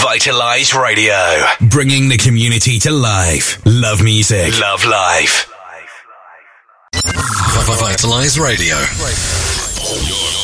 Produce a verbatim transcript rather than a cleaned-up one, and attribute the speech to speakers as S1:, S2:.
S1: Vitalize Radio, bringing the community to life. Love music, love life. Vitalize Radio.